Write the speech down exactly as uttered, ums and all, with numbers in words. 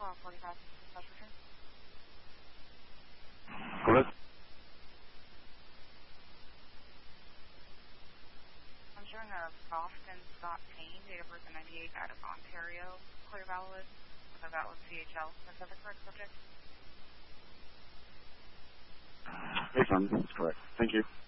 uh, forty-five, slash return. Go ahead. I'm showing a Boston Scott Payne, date of birth in ninety-eight, out of Ontario, clear valid, with a valid C H L. Is that the correct subject? Yes, ma'am, that's correct. Thank you.